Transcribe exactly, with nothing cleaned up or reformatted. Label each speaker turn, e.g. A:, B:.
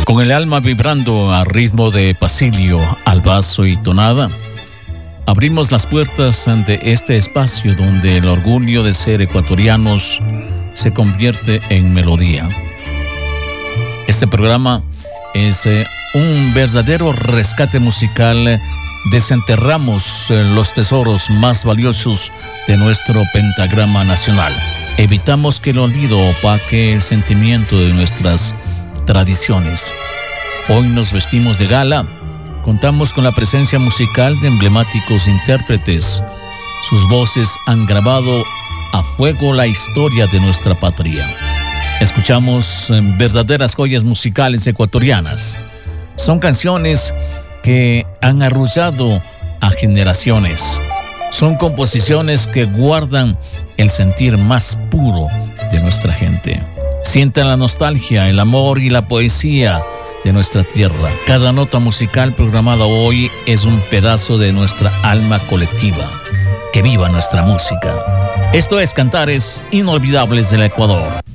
A: Con el alma vibrando a ritmo de pasillo, albazo y tonada, abrimos las puertas ante este espacio donde el orgullo de ser ecuatorianos se convierte en melodía. Este programa es eh, un verdadero rescate musical. Desenterramos eh, los tesoros más valiosos de nuestro pentagrama nacional. Evitamos que el olvido opaque el sentimiento de nuestras tradiciones. Hoy nos vestimos de gala. Contamos con la presencia musical de emblemáticos intérpretes. Sus voces han grabado a fuego la historia de nuestra patria. Escuchamos eh, verdaderas joyas musicales ecuatorianas. Son canciones que han arrullado a generaciones. Son composiciones que guardan el sentir más puro de nuestra gente. Sientan la nostalgia, el amor y la poesía de nuestra tierra. Cada nota musical programada hoy es un pedazo de nuestra alma colectiva. ¡Que viva nuestra música! Esto es Cantares Inolvidables del Ecuador.